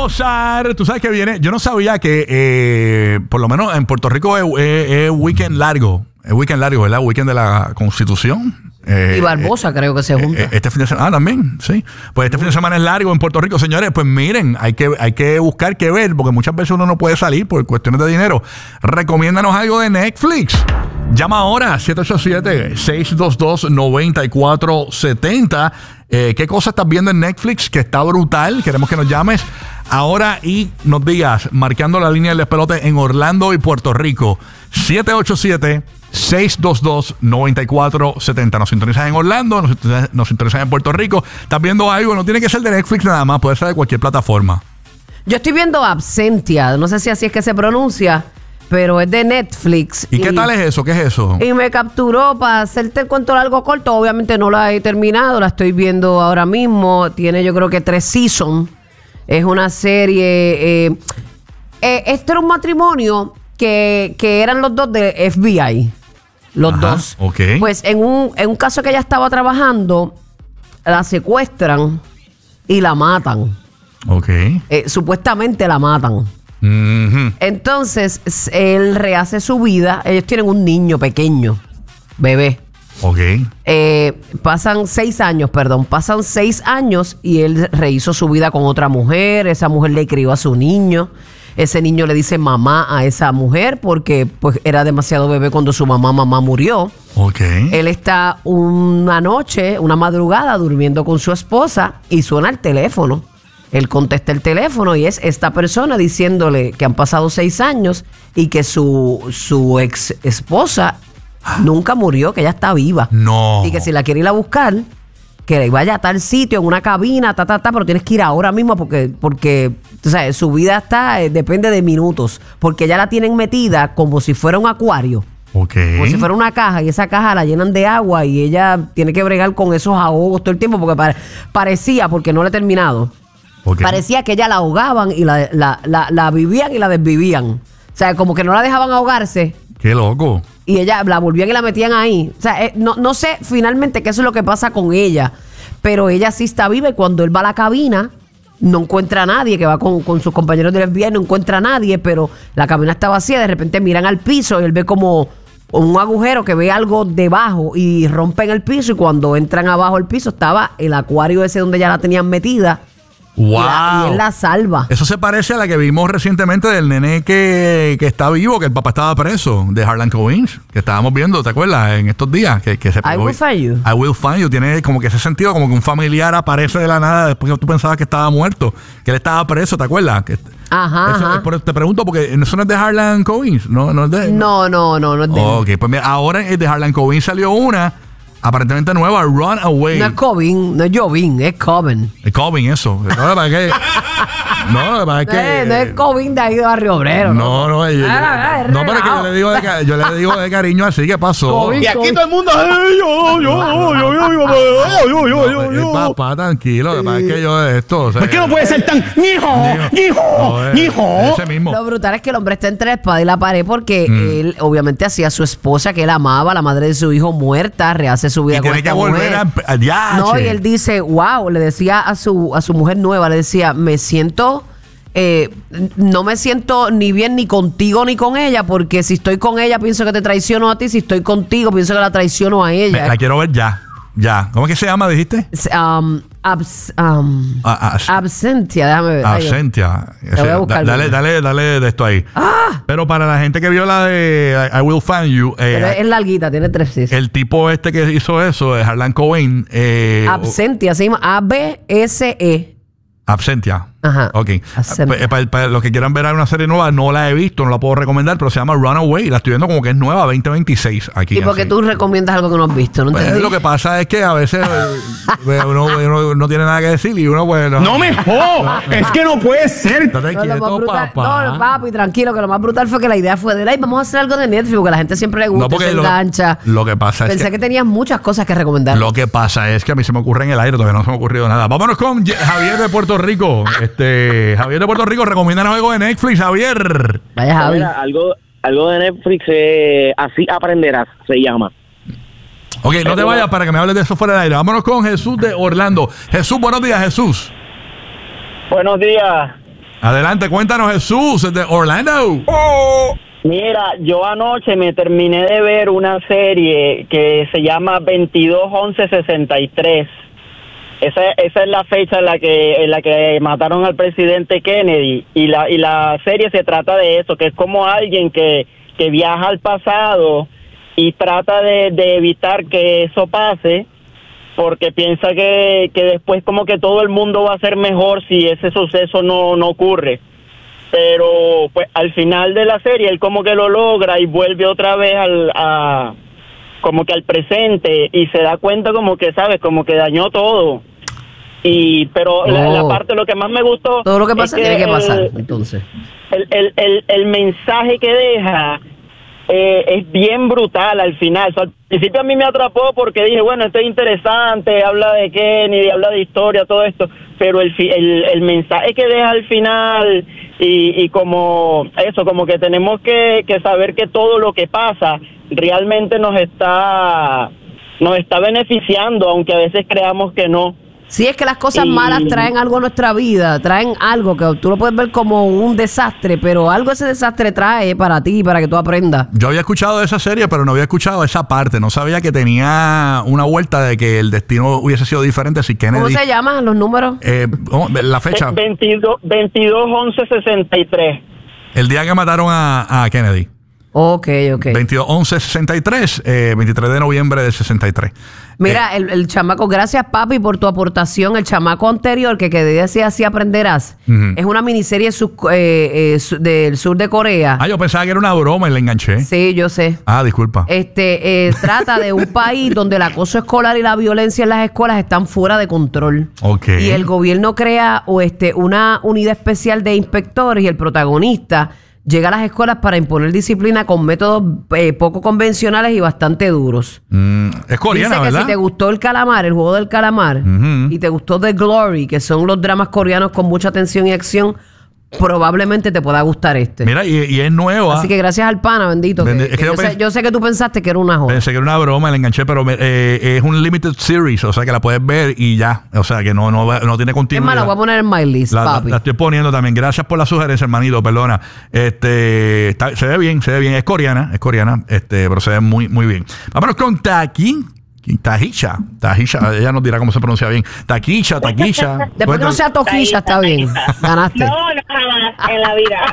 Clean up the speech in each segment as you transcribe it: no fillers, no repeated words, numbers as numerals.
gozar. Tú sabes que viene. Yo no sabía que por lo menos en Puerto Rico es weekend largo. Es weekend largo, ¿verdad? Weekend de la Constitución. Y Barbosa creo que se junta. Este fin de semana. También, sí. Pues este fin de semana es largo en Puerto Rico, señores. Pues miren, hay que buscar qué ver, porque muchas veces uno no puede salir por cuestiones de dinero. Recomiéndanos algo de Netflix. Llama ahora 787-622-9470. ¿Qué cosa estás viendo en Netflix que está brutal? Queremos que nos llames ahora y nos digas, marcando la línea del despelote en Orlando y Puerto Rico. 787-622-9470. Nos sintonizas en Orlando, nos sintonizas en Puerto Rico. ¿Estás viendo algo? No tiene que ser de Netflix nada más, puede ser de cualquier plataforma. Yo estoy viendo Absentia, no sé si así es que se pronuncia, pero es de Netflix. ¿Y qué tal es eso? ¿Qué es eso? Y me capturó, para hacerte el cuento largo corto, obviamente no la he terminado, la estoy viendo ahora mismo, tiene yo creo que 3 seasons, es una serie, esto era un matrimonio que eran los dos de FBI, los dos. Okay. Pues en un caso que ella estaba trabajando, la secuestran y la matan. Okay. Supuestamente la matan. Mm-hmm. Entonces, él rehace su vida. Ellos tienen un niño pequeño, bebé. Ok. Pasan 6 años y él rehizo su vida con otra mujer. Esa mujer le crió a su niño. Ese niño le dice mamá a esa mujer porque pues era demasiado bebé cuando su mamá murió. Ok. Él está una madrugada, durmiendo con su esposa y suena el teléfono. Él contesta el teléfono y es esta persona diciéndole que han pasado 6 años y que su ex esposa nunca murió, que ella está viva. No. Y que si la quiere ir a buscar, que vaya a tal sitio, en una cabina, pero tienes que ir ahora mismo porque o sea, su vida depende de minutos. Porque ya la tienen metida como si fuera un acuario. Okay. Como si fuera una caja, y esa caja la llenan de agua y ella tiene que bregar con esos ahogos todo el tiempo porque parecía, porque no la he terminado. Okay. Parecía que ella la ahogaban y la vivían y la desvivían. O sea, como que no la dejaban ahogarse. ¡Qué loco! Y ella la volvían y la metían ahí. O sea, no sé finalmente qué es lo que pasa con ella. Pero ella sí está viva y cuando él va a la cabina, no encuentra a nadie, que va con sus compañeros del FBI, no encuentra a nadie, pero la cabina está vacía. De repente miran al piso y él ve como un agujero, que ve algo debajo y rompen el piso. Y cuando entran abajo el piso estaba el acuario ese donde ya la tenían metida. ¡Wow! Y él la salva. Eso se parece a la que vimos recientemente del nene que está vivo, que el papá estaba preso, de Harlan Coben, que estábamos viendo, ¿te acuerdas? En estos días. Que se I Will Find You. I Will Find You. Tiene como que ese sentido, como que un familiar aparece de la nada después que tú pensabas que estaba muerto, que él estaba preso, ¿te acuerdas? Ajá. Te pregunto, porque eso no es de Harlan Coben, ¿no es de? No es de Ok, pues mira, ahora de Harlan Coben salió una aparentemente nueva, Runaway. No es Coben, no es Joven, es Coben. Es Coben, eso. No, ¿para qué? No es Coben de ahí de Barrio Obrero. No, pero que yo le digo de cariño así. ¿Qué pasó? Coben, y aquí todo el mundo. Papá, tranquilo. Es que yo de esto. ¿Por qué no puede ser tan hijo? Ese mismo. Lo brutal es que el hombre está entre la espada y la pared porque él obviamente hacía a su esposa, que él amaba, la madre de su hijo muerta, rehace su vida y con tiene esta que volver mujer. No, y él dice, wow, le decía a su mujer nueva, le decía, no me siento ni bien ni contigo ni con ella, porque si estoy con ella pienso que te traiciono a ti, si estoy contigo pienso que la traiciono a ella. La quiero ver ya. ¿Cómo es que se llama, dijiste? Absentia, déjame ver. Absentia. Voy a buscar. Dale de esto ahí. Pero para la gente que vio la de I Will Find You, es larguita, tiene 3 seasons. El tipo que hizo eso, de Harlan Coben, Absentia, se llama ABSE. Absentia. Ajá. Ok. Para los que quieran ver una serie nueva, no la he visto, no la puedo recomendar, pero se llama Runaway. La estoy viendo como que es nueva, 2026 aquí. ¿Y por qué tú recomiendas algo que no has visto? No entendí. Lo que pasa es que a veces uno no tiene nada que decir y uno pues... ¡No me jodas! Es que no puede ser. Estate quieto, papá. No, papi, tranquilo, que lo más brutal fue que la idea fue de vamos a hacer algo de Netflix, porque a la gente siempre le gusta, se engancha. Lo que pasa es Pensé que tenías muchas cosas que recomendar. Lo que pasa es que a mí se me ocurre en el aire, todavía no se me ha ocurrido nada. Vámonos con Javier de Puerto Rico. Javier de Puerto Rico, recomiéndanos algo de Netflix, Javier. Vaya, Javi. Mira, algo de Netflix, Así Aprenderás, se llama. Ok, no te vayas para que me hables de eso fuera del aire. Vámonos con Jesús de Orlando. Jesús, buenos días, Jesús. Buenos días. Adelante, cuéntanos, Jesús, desde Orlando. Mira, yo anoche me terminé de ver una serie que se llama 22-11-63. Esa es la fecha en la que mataron al presidente Kennedy, y la serie se trata de eso, que es como alguien que viaja al pasado y trata de evitar que eso pase, porque piensa que después como que todo el mundo va a ser mejor si ese suceso no ocurre. Pero pues al final de la serie él como que lo logra y vuelve otra vez como que al presente, y se da cuenta como que, ¿sabes? Como que dañó todo. Pero la parte, lo que más me gustó, todo lo que pasa tiene que pasar, entonces. El mensaje que deja es bien brutal al final. O sea, al principio a mí me atrapó porque dije, bueno, esto es interesante, habla de Kennedy, habla de historia, todo esto, pero el mensaje que deja al final, y como eso, como que tenemos que saber que todo lo que pasa realmente nos está beneficiando, aunque a veces creamos que no. Sí, es que las cosas malas traen algo a nuestra vida, traen algo que tú lo puedes ver como un desastre, pero algo ese desastre trae para ti, para que tú aprendas. Yo había escuchado de esa serie, pero no había escuchado esa parte. No sabía que tenía una vuelta de que el destino hubiese sido diferente si Kennedy... ¿Cómo se llaman los números? La fecha. 22-11-63. El día que mataron a Kennedy. Ok. 22-11-63, 23 de noviembre del 63. Mira, el chamaco, gracias papi por tu aportación. El chamaco anterior que decía Así Aprenderás, es una miniserie del sur de Corea. Yo pensaba que era una broma y la enganché. Sí, yo sé. Disculpa. Trata de un país donde el acoso escolar y la violencia en las escuelas están fuera de control. Okay. Y el gobierno crea una unidad especial de inspectores, y el protagonista llega a las escuelas para imponer disciplina con métodos poco convencionales y bastante duros. Es coreana, dice que ¿verdad? si te gustó el juego del calamar, y te gustó The Glory, que son los dramas coreanos con mucha tensión y acción, probablemente te pueda gustar este. Mira, y es nueva. Así que gracias al pana, bendito. Yo sé que tú pensaste que era una joda. Pensé que era una broma, la enganché, pero es un limited series, o sea que la puedes ver y ya. O sea que no tiene continuidad. Es más, la voy a poner en my list, papi. La estoy poniendo también. Gracias por la sugerencia, hermanito, perdona. Se ve bien. Es coreana, pero se ve muy, muy bien. Vámonos con Tahisha, ella nos dirá cómo se pronuncia bien. Taquisha. Después que no sea Toquilla, está bien. Ganaste. No, jamás en la vida.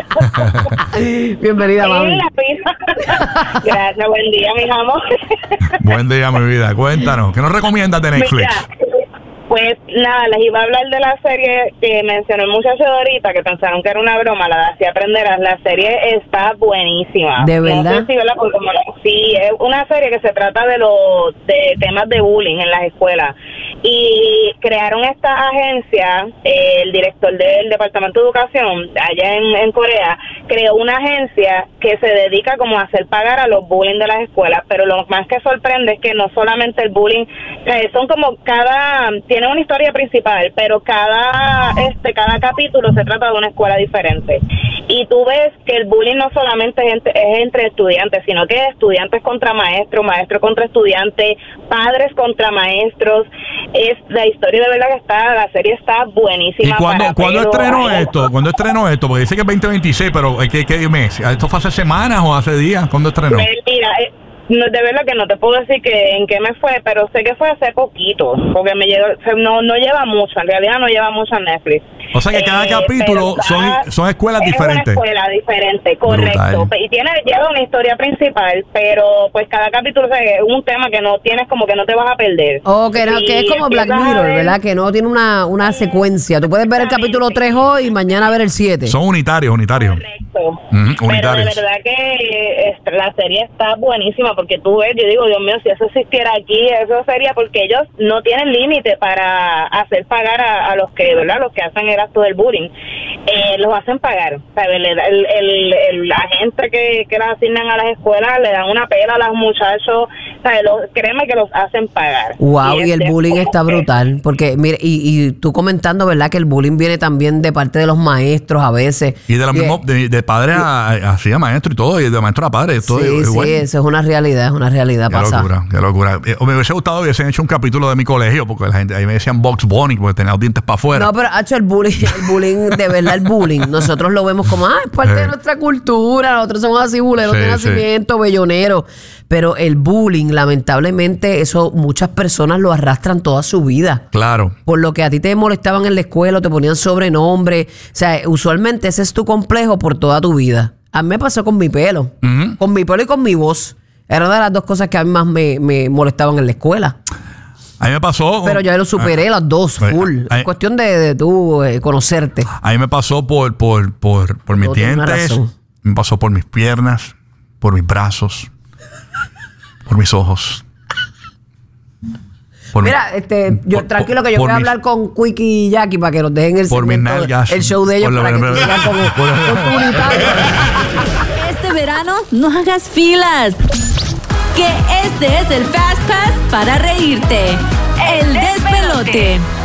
Bienvenida, mami. En la vida. Gracias, buen día, mis amores. Buen día, mi vida. Cuéntanos, ¿qué nos recomiendas de Netflix? Mira, pues nada, les iba a hablar de la serie que mencionó el muchacho de ahorita, que pensaron que era una broma, la de Así Aprenderás. La serie está buenísima. ¿De verdad? No sé si, ¿verdad? Porque sí, es una serie que se trata de temas de bullying en las escuelas. Y crearon esta agencia, el director del Departamento de Educación allá en Corea, creó una agencia que se dedica como a hacer pagar a los bullying de las escuelas, pero lo más que sorprende es que no solamente el bullying, son como tiene una historia principal, pero cada capítulo se trata de una escuela diferente. Y tú ves que el bullying no solamente es entre estudiantes, sino que es estudiantes contra maestros, maestros contra estudiantes, padres contra maestros. Es la historia de verdad que la serie está buenísima. ¿Y cuándo estrenó esto? ¿Cuándo estrenó esto? Porque dice que es 2026, pero ¿qué mes? ¿Esto fue hace semanas o hace días? ¿Cuándo estrenó? Mira, de verdad que no te puedo decir en qué me fue, pero sé que fue hace poquito, porque no lleva mucho, en realidad no lleva mucho en Netflix. O sea que cada capítulo son escuelas diferentes. Es una escuela diferente, correcto. Brutal. Y lleva una historia principal, pero pues cada capítulo es un tema que no tienes, como que no te vas a perder. Que es como Black Mirror, ¿verdad? Que no tiene una secuencia. Tú puedes ver el capítulo 3 hoy y mañana ver el 7. Son unitarios. Correcto. Pero de verdad que la serie está buenísima, porque tú ves, yo digo, Dios mío, si eso existiera aquí, eso sería, porque ellos no tienen límite para hacer pagar a los que, ¿verdad? Los que hacen el acto del bullying, los hacen pagar. ¿Sabes? La gente que las asignan a las escuelas le dan una pela a los muchachos, ¿sabes? Créeme que los hacen pagar. Wow, y es el de- bullying como está que- brutal. Porque, mire, y tú comentando, ¿verdad? Que el bullying viene también de parte de los maestros a veces. Y de la misma, de padre así a maestro y todo, y de maestro a padre. Todo Sí, igual. sí, eso es una realidad Qué pasada. locura, qué locura. Me hubiese gustado que hubiesen hecho un capítulo de mi colegio, porque la gente ahí me decían Box Bunny, porque tenía los dientes para afuera. No, pero hecho el bullying, de verdad, el bullying, nosotros lo vemos como, es parte de nuestra cultura, nosotros somos así buleros Sí, de nacimiento, belloneros. Pero el bullying, lamentablemente, eso muchas personas lo arrastran toda su vida. Claro. Por lo que a ti te molestaban en la escuela, o te ponían sobrenombre. O sea, usualmente ese es tu complejo por toda tu vida. A mí me pasó con mi pelo. Ujú. Con mi pelo y con mi voz. Era una de las dos cosas que a mí más me molestaban en la escuela. A mí me pasó. Pero ya lo superé las dos, full. Ay, Es cuestión de tú conocerte. A mí me pasó por mis No, tienes una dientes, razón. me pasó por mis piernas, por mis brazos, por mis ojos. Por mi- Mira, yo por- tranquilo que yo por voy a mis- hablar con Quickie y Jackie para que nos dejen el Por mis segmento, nalgas. el show de ellos Por lo para que menos- tú sigas con tu unitario. Este verano no hagas filas. Que este es el Fast Pass para reírte. El despelote.